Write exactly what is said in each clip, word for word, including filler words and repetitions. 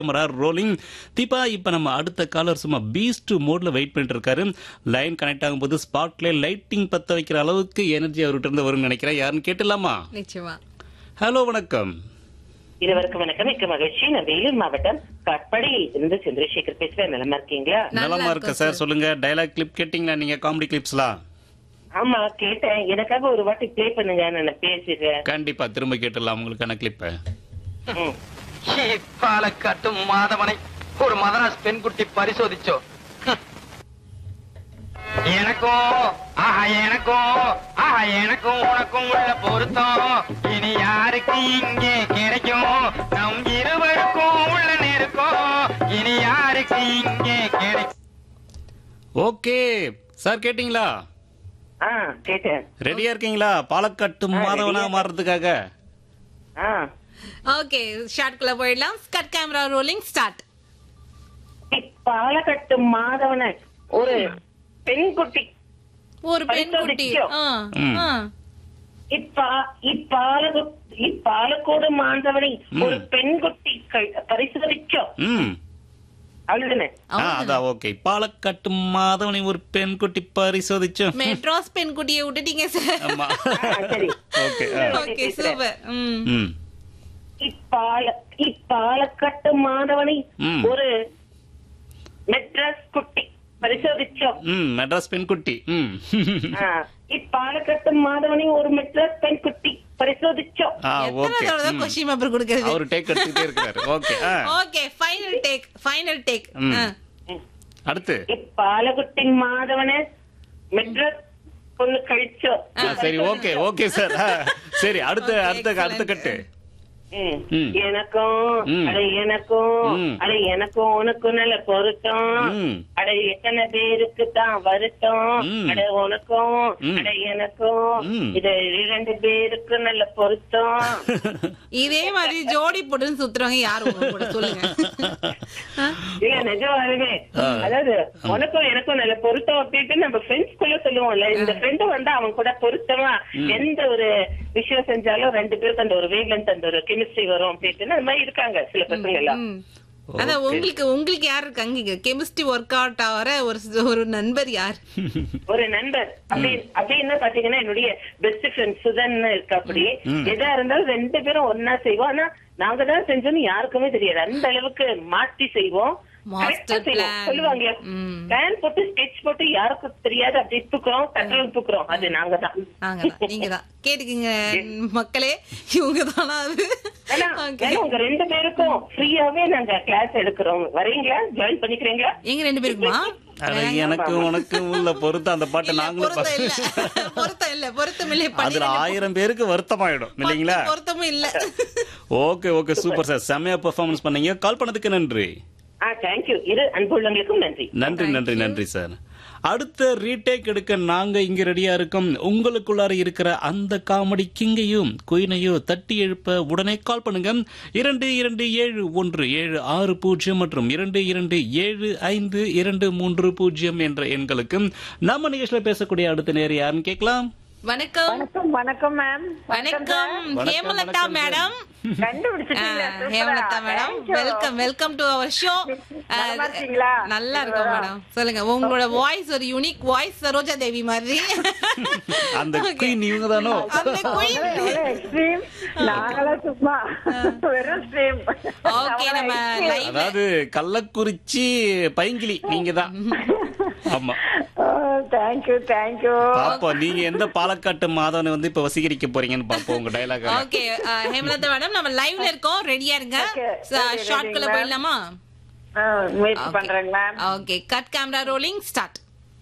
Rolling Deepa. இப்ப நம்ம அடுத்த காலர் சும்மா பீஸ்ட் மோட்ல வெயிட் பண்ணிட்டு இருக்காரு. லைன் கனெக்ட் ஆகும்போது ஸ்பாட்ல லைட்டிங் பத்த வைக்கிற அளவுக்கு எனர்ஜி அவர்கிட்ட இருந்து வரும்னு நினைக்கிறேன். யாருன்னு கேட்டலாமா? நிச்சயமா. ஹலோ, வணக்கம். இருவருக்கும் வணக்கம். மிக்க மகிழ்ச்சி. நான் வேலூர் மாவட்டம் காட்பாடியில் இருந்து சந்திரசேகர் பேசுறேன். நலமா இருக்கீங்களா? நலமா இருக்க சார். சொல்லுங்க, டயலாக் கிளிப் கேட்டீங்களா நீங்க? காமெடி கிளிப்ஸ்லாம்? ஆமா கேட்டேன். எனக்காக ஒரு வாட்டி ப்ளே பண்ணுங்க, நான் பேசுறேன். கண்டிப்பா திரும்ப கேட்டுடலாம் உங்களுக்கான கிளிப்ப. ம். பாலக்காட்டும் மாதவனை ஒரு மதராஸ் பெண்குட்டி பரிசோதிச்சோ. எனக்கும் ஆஹா எனக்கும் ஆஹா எனக்கும் உனக்கும் உள்ள பொருத்தம் இனி யாருக்கு இங்கே கிடைக்கும்? நம் இருவருக்கும் உள்ள நெருக்கம் இனி யாருக்கு இங்கே கிடைக்கும்? ஓகே சார், கேட்டீங்களா? ஆ கேட்டேன். ரெடியா இருக்கீங்களா பாலக்காட்டு மாதவனா மாறுறதுக்காக? ஆ ஓகே, ஷார்ட்குள்ள போயிடலாம். Cut camera rolling start. பாலக்கட்டு மாதவன ஒரு பெண்குட்டி ஒரு பெண்குட்டி. ஆ, ம். ஆ. இப்பா இப்பாலகு இப்பாலக்கோடு மாதவனை ஒரு பெண்குட்டி க- பரிசோதிச்சோ. ம் அவ்வளவுதானே? ஆ, அதான் ஓகே. பாலக்காட்டு மாதவனை ஒரு பெண்குட்டி பரிசோதிச்சு. மெட்ராஸ் பெண்குட்டியை விட்டுட்டீங்க சார். ஆமா. ஆ, சரி. ஓகே. Okay, super. ம். ம் இப்பால இப்பாலக்கட்டு மாதவனை ம். ஒரு மெட்ராஸ் குட்டி பரிசோதிச்சோம். ம் மெட்ராஸ் பெண்குட்டி. ம் ஆ, இப்பாலக்கட்டு மாதவனை ஒரு மெட்ராஸ் பெண் குட்டி பரிசோதிச்சோம். ஆ, எத்தனை ஓகே. தடவை தான் ம். கொஸ்டின் பேப்பர் கொடுக்கிறது? அவர் டேக் எடுத்துக்கிட்டே இருக்கிறாரு. ஓகே. ஆ. Okay, final take. Final take. ம். அடுத்து. இப்பாலகுட்டி மாதவனை மெட்ராஸ் பொண்ணு கழிச்சோம். ஆ, சரி, ஓகே ஓகே சார். ஆ, சரி, அடுத்து Okay, அடுத்த அடுத்த excellent. கட்டு. ம். ம். எனக்கும் ம். அட எனக்கும் ம். அட எனக்கும் உனக்கும் நல்ல பொருத்தம். ம். அட எத்தனை பேருக்கு தான் வருத்தம். ம். அட உனக்கும் ம். அட எனக்கும் ம். இது இரண்டு பேருக்கு நல்ல பொருத்தம். இதே மாதிரி ஜோடி போட்டுன்னு சுத்துறவங்க யாரு உங்க கூட சொல்லுங்க. ஆ? இல்ல நிஜமாலுமே, அதாவது உனக்கும் எனக்கும் நல்ல பொருத்தம் அப்படின்ட்டு நம்ம ஃப்ரெண்ட்ஸ் குள்ள சொல்லுவோம்ல. இந்த ஃப்ரெண்டு வந்து அவன் கூட பொருத்தமா எந்த ஒரு விஷயம் செஞ்சாலும் ரெண்டு பேருக்கு அந்த ஒரு வேவ்லென்த் அந்த ஒரு கெமிஸ்ட்ரி வரும் அப்படின்ட்டு அந்த மாதிரி இருக்காங்க சில பசங்க எல்லாம். ம். அதான் உங்களுக்கு உங்களுக்கு யாரு இருக்காங்க கெமிஸ்ட்ரி ஒர்க் அவுட் ஆகிற ஒரு ஒரு நண்பர் யார்? ஒரு நண்பர் அப்படி அப்படின்னு பாத்தீங்கன்னா என்னுடைய பெஸ்ட் ஃப்ரெண்ட் சுதன் இருக்கா. அப்படி எதா இருந்தாலும் ரெண்டு பேரும் ஒன்னா செய்வோம். ஆனா நாங்க தான் செஞ்சோம்னு யாருக்குமே தெரியாது. அந்த அளவுக்கு மாற்றி செய்வோம். Master Correct ஆ செய்வோம். plan. சொல்லுவாங்க ம். பிளான் போட்டு ஸ்கெட்ச் போட்டு யாருக்கும் தெரியாது அப்படி தூக்குறோம் தட்டுறோம் தூக்குறோம். அது நாங்க தான். நாங்கதான், நீங்க தான். கேட்டுக்கீங்க மக்களே, இவங்க தானா அது? ஏன்னா Okay. ஏன்னா உங்க ரெண்டு பேருக்கும் ஃப்ரீயாவே நாங்க கிளாஸ் எடுக்கிறோம். வரீங்களா? ஜாயின் பண்ணிக்கிறீங்களா? எங்க ரெண்டு பேருக்குமா? அட, எனக்கு உனக்கு உள்ள பொருத்தம் அந்த பாட்டு இல்ல, நாங்களும் பொருத்தம் இல்ல. பச- பொருத்தம் இல்ல, பொருத்தம் இல்ல. அதுல பன்னிரண்டு ஆயிரம் பேருக்கு வருத்தமாயிடும் இல்லைங்களா? பத்து பொருத்தமும் இல்ல. Okay okay, super sir. செம்மையா பெர்ஃபார்மன்ஸ் பண்ணீங்க. கால் பண்ணதுக்கு நன்றி. ஆ தேங்க்யூ. இரு அன்புள்ளவங்களுக்கும் நன்றி. நன்றி நன்றி நன்றி சார். அடுத்த ரீடேக் எடுக்க நாங்க இங்க ரெடியா இருக்கோம். உங்களுக்குள்ளார இருக்கிற அந்த காமெடி கிங்கையும் குயினையோ தட்டி எழுப்ப உடனே கால் பண்ணுங்க. இரண்டு இரண்டு ஏழு ஒன்று ஏழு ஆறு பூஜ்ஜியம் மற்றும் இரண்டு இரண்டு ஏழு ஐந்து இரண்டு மூன்று பூஜ்ஜியம் என்ற எண்களுக்கு நம்ம நிகழ்ச்சியில பேசக்கூடிய அடுத்த நேரம் யாருன்னு கேட்கலாம். வணக்கம். வணக்கம் வணக்கம் மேம். வணக்கம் ஹேமலதா மேடம். கண்டுபிடிச்சிட்டீங்களா? சூப்பரா. Hemalatha madam, Thank you. Welcome welcome to our show. நலமா இருக்கீங்களா? நல்லா இருக்கும் மேடம். சொல்லுங்க, உங்களோட வாய்ஸ் ஒரு யூனிக் வாய்ஸ், சரோஜா தேவி மாதிரி. அந்த குயின் இவங்க தானோ? அந்த queen. எவ்வளவு extreme. நாங்கெல்லாம் சும்மா வெறும் stream. ஓகே, நம்ம லைவ். அதாவது கள்ளக்குறிச்சி பைங்கிலி நீங்க தான். ஆமா, Oh, thank you, thank you. பாப்போம் நீங்க எந்த பாலக்காட்டு மாதவனை வந்து இப்ப வசீகரிக்க போறீங்கன்னு பாப்போம் உங்க டயலாக். ஓகே, ஹேமலதா மேடம், நம்ம லைவ்ல இருக்கோம். ரெடியா இருங்க. Okay, ready, ஷார்ட் குள்ள ready, போயிடலாமா? ஆ, முயற்சி பண்றேங்க ma'am. Okay, cut camera rolling start.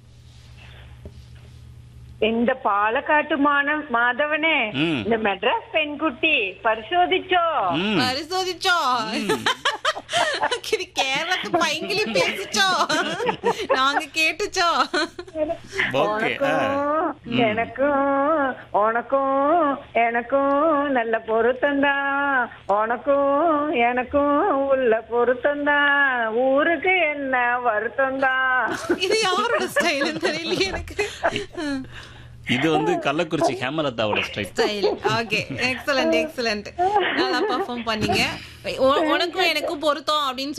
இந்த பாலக்காட்டு மானம் மாதவனே ம். இந்த மெட்ராஸ் பெண்குட்டி பரிசோதிச்சோ. ம். பரிசோதிச்சோம். இது கேரளத்து பைங்கிலி பேசிச்சோம். நாங்க கேட்டுச்சோம். ஓகே. ஆ. உனக்கும் எனக்கும் உனக்கும் எனக்கும் நல்ல பொருத்தம்தான். உனக்கும் எனக்கும் உள்ள பொருத்தம்தான். ஊருக்கு என்ன வருத்தம்தான். இது யாரோட ஸ்டைல் தெரியலையே எனக்கு. இது வந்து Kallakurichi ஹேமலதாவோட style. Style. Okay, excellent excellent. நல்லா பெர்ஃபார்ம் பண்ணீங்க. உ- உனக்கும் எனக்கும் பொருத்தம் அப்படின்னு